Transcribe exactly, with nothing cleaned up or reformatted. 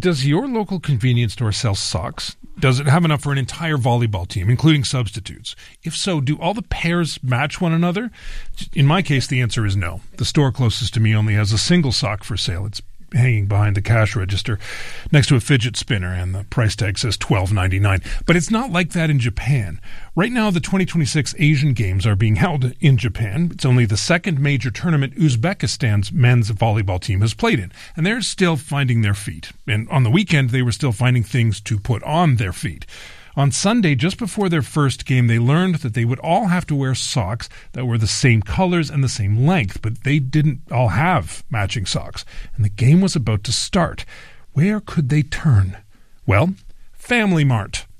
Does your local convenience store sell socks? Does it have enough for an entire volleyball team, including substitutes? If so, do all the pairs match one another? In my case, the answer is no. The store closest to me only has a single sock for sale. It's hanging behind the cash register next to a fidget spinner, and the price tag says twelve ninety-nine. But it's not like that in Japan. Right now, the twenty twenty-six Asian Games are being held in Japan. It's only the second major tournament Uzbekistan's men's volleyball team has played in, and they're still finding their feet. And on the weekend, they were still finding things to put on their feet. On Sunday, just before their first game, they learned that they would all have to wear socks that were the same colors and the same length, but they didn't all have matching socks. And the game was about to start. Where could they turn? Well, Family Mart.